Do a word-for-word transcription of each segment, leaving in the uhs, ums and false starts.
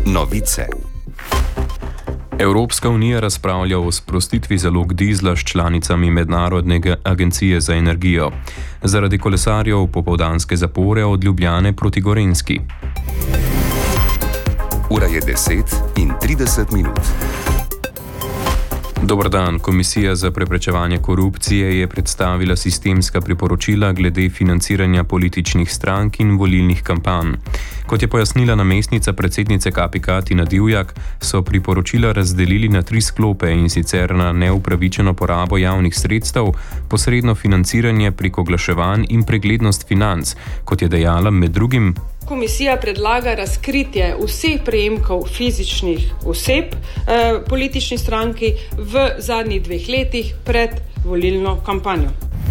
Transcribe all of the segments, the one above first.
Novice. Evropska unija razpravlja o sprostitvi zalog dizla s članicami Mednarodne agencije za energijo zaradi kolesarjev popoldanske zapore od Ljubljane proti Gorenjski. Ura je deset in trideset minut. Dober dan. Komisija za preprečevanje korupcije je predstavila sistemska priporočila glede financiranja političnih strank in volilnih kampanj. Kot je pojasnila namestnica predsednice K P K Tina Divjak, so priporočila razdelili na tri sklope, in sicer na neupravičeno porabo javnih sredstev, posredno financiranje prek oglaševanj in preglednost financ, kot je dejala med drugim. Komisija predlaga razkritje vseh prejemkov fizičnih oseb eh, politični stranki v zadnjih dveh letih pred volilno kampanjo.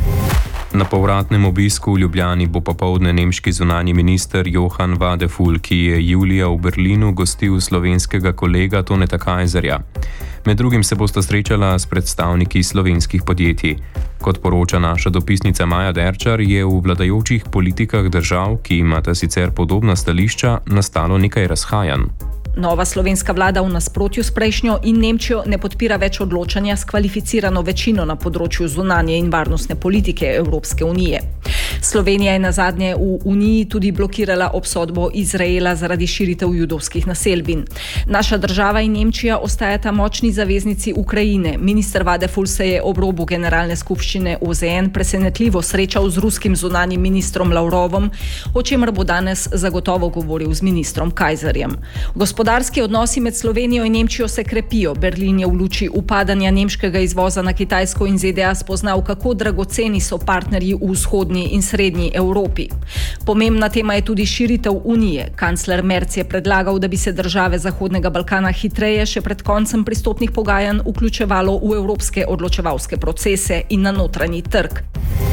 Na povratnem obisku v Ljubljani bo popoldne nemški zunanji minister Johann Wadefull, ki je julija v Berlinu gostil slovenskega kolega Toneta Kajzerja. Med drugim se bosta srečala s predstavniki slovenskih podjetij. Kot poroča naša dopisnica Maja Derčar, je v vladajočih politikah držav, ki imata sicer podobna stališča, nastalo nekaj razhajanj. Nova slovenska vlada v nasprotju s prejšnjo in Nemčijo ne podpira več odločanja s kvalificirano večino na področju zunanje in varnostne politike Evropske unije. Slovenija je nazadnje v Uniji tudi blokirala obsodbo Izraela zaradi širitev judovskih naselbin. Naša država in Nemčija ostajata močni zaveznici Ukrajine. Minister Wadefull se je ob robu generalne skupščine O Z N presenetljivo srečal z ruskim zunanjim ministrom Lavrovom, o čemer bo danes zagotovo govoril z ministrom Kajzerjem. Gospodarski odnosi med Slovenijo in Nemčijo se krepijo. Berlin je v luči upadanja nemškega izvoza na Kitajsko in Z D A spoznal, kako dragoceni so partnerji v vzhodnji in srednji Evropi. Pomembna tema je tudi širitev Unije. Kancler Merz je predlagal, da bi se države Zahodnega Balkana hitreje še pred koncem pristopnih pogajanj vključevalo v evropske odločevalske procese in na notranji trg.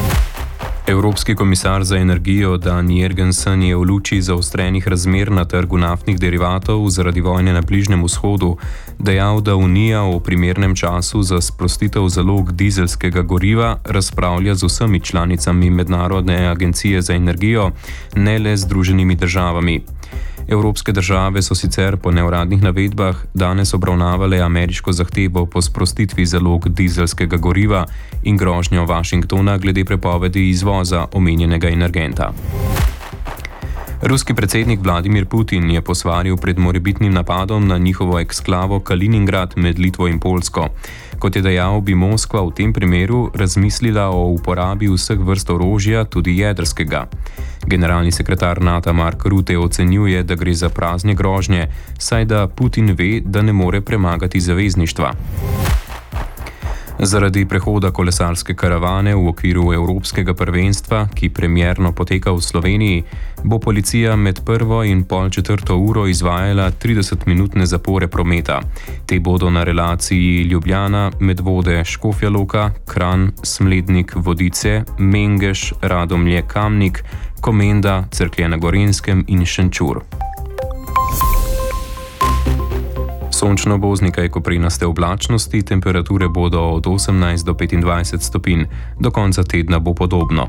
Evropski komisar za energijo Dan Jørgensen je v luči zaostrenih razmer na trgu naftnih derivatov zaradi vojne na Bližnjem vzhodu dejal, da Unija o primernem času za sprostitev zalog dizelskega goriva razpravlja z vsemi članicami Mednarodne agencije za energijo, ne le z Združenimi državami. Evropske države so sicer po neuradnih navedbah danes obravnavale ameriško zahtevo po sprostitvi zalog dizelskega goriva in grožnjo Washingtona glede prepovedi izvoza omenjenega energenta. Ruski predsednik Vladimir Putin je posvaril pred morebitnim napadom na njihovo eksklavo Kaliningrad med Litvo in Poljsko. Kot je dejal, bi Moskva v tem primeru razmislila o uporabi vseh vrst orožja, tudi jedrskega. Generalni sekretar NATO Mark Rutte ocenjuje, da gre za prazne grožnje, saj da Putin ve, da ne more premagati zavezništva. Zaradi prehoda kolesarske karavane v okviru Evropskega prvenstva, ki premierno poteka v Sloveniji, bo policija med prvo in pol četrto uro izvajala tridesetminutne zapore prometa. Te bodo na relaciji Ljubljana, Medvode, Škofja Loka, Kranj, Smlednik, Vodice, Mengeš, Radomlje, Kamnik, Komenda, Cerklje na Gorenjskem in Šenčur. Sončno bo z nekaj koprenaste oblačnosti, temperature bodo od osemnajst do petindvajset stopinj, do konca tedna bo podobno.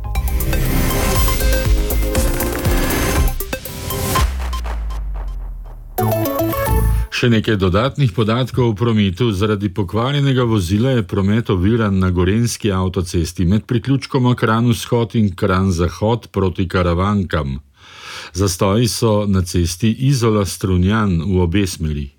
Še nekaj dodatnih podatkov o prometu. Zaradi pokvarjenega vozila je promet oviran na Gorenjski avtocesti med priključkoma Kranj vzhod in Kranj zahod proti Karavankam. Zastoji so na cesti Izola Strunjan v obe smeri.